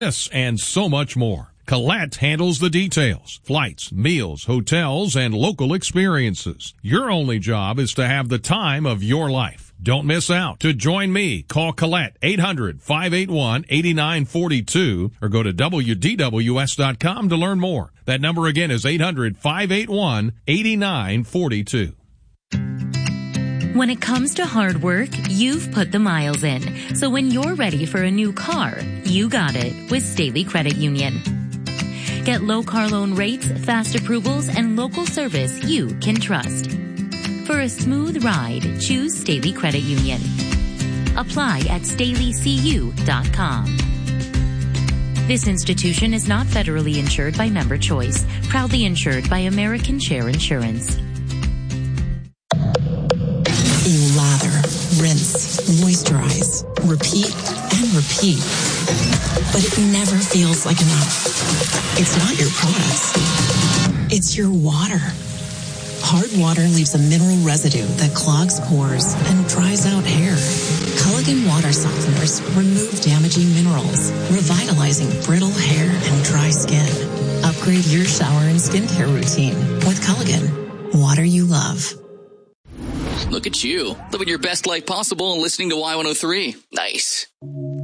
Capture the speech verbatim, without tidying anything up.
This and so much more. Colette handles the details, flights, meals, hotels, and local experiences. Your only job is to have the time of your life. Don't miss out. To join me, call Colette eight hundred, five eight one, eight nine four two or go to W D W S dot com to learn more. That number again is eight hundred, five eight one, eight nine four two. When it comes to hard work, you've put the miles in. So when you're ready for a new car, you got it with Staley Credit Union. Get low car loan rates, fast approvals, and local service you can trust. For a smooth ride, choose Staley Credit Union. Apply at staley c u dot com. This institution is not federally insured by Member Choice, proudly insured by American Share Insurance. You lather, rinse, moisturize, repeat, and repeat. But it never feels like enough. It's not your products. It's your water. Hard water leaves a mineral residue that clogs pores and dries out hair. Culligan water softeners remove damaging minerals, revitalizing brittle hair and dry skin. Upgrade your shower and skincare routine with Culligan. Water you love. Look at you, living your best life possible and listening to Y one oh three. Nice.